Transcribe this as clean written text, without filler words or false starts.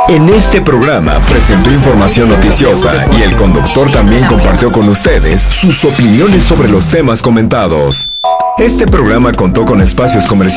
En este programa presentó información noticiosa y el conductor también compartió con ustedes sus opiniones sobre los temas comentados. Este programa contó con espacios comerciales